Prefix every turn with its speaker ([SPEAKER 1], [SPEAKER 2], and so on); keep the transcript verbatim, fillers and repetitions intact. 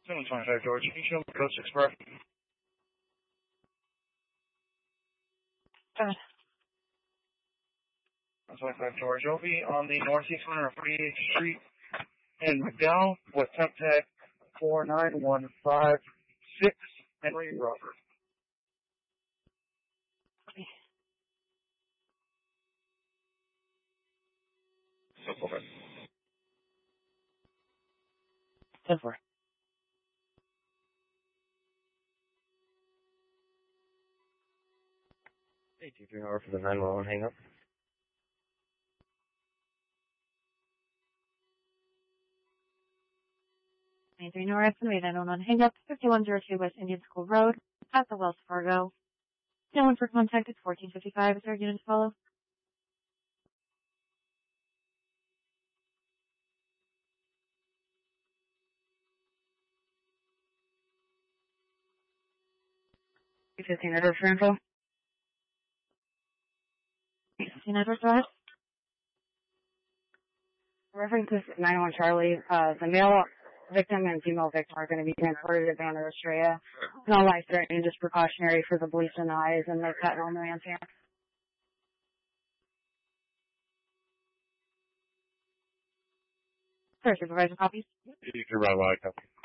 [SPEAKER 1] seven twenty-five George, can you show me Coast Express?
[SPEAKER 2] Uh,
[SPEAKER 1] seven twenty-five George, you'll be on the northeast corner of forty-eighth Street in McDowell with temp tag four nine one five six Henry Robert.
[SPEAKER 2] okay.
[SPEAKER 1] So, okay.
[SPEAKER 2] ten four.
[SPEAKER 3] Hey, two three hour for the nine one one hang up.
[SPEAKER 2] ninety-three Nora estimated nine one one hang up, fifty-one oh two West Indian School Road, at the Wells Fargo. No one for contact at fourteen fifty-five. Is there a unit to follow? two fifteen Edward for info. two fifteen Edward, go ahead.
[SPEAKER 4] Reference to nine one Charlie, uh, the male victim and female victim are going to be transported to Banner Estrella. No life threatening, just precautionary for the bleach in the eyes and the cut on the man's hand.
[SPEAKER 2] Sir, supervisor copies.
[SPEAKER 1] You can run a copy.